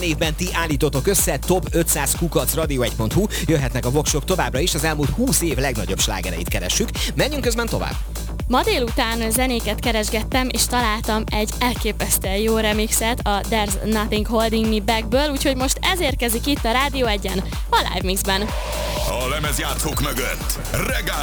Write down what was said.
Évben ti állítotok össze top 500 @radio1.hu, jöhetnek a voksok továbbra is, az elmúlt 20 év legnagyobb slágereit keressük. Menjünk közben tovább. Ma délután zenéket keresgettem, és találtam egy elképesztően jó remixet a There's Nothing Holding Me Backből, úgyhogy most ez érkezik itt a Rádió 1-en, a Live Mixben. A lemezjátszók mögött